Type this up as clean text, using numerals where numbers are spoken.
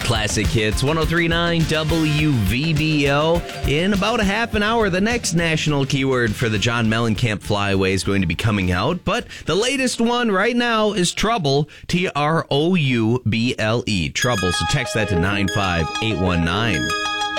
Classic Hits 103.9 WVDO. In about a half an hour, the next national keyword for the John Mellencamp Flyaway is going to be coming out. But the latest one right now is trouble. Trouble. Trouble. So text that to 95819.